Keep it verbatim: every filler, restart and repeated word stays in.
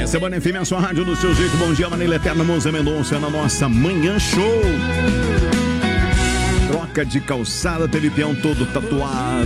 Semana F M, a sua rádio do seu jeito. Bom dia, Manila Eterna, Moza Mendonça, na nossa Manhã Show. Troca de calçada, teve peão todo tatuado.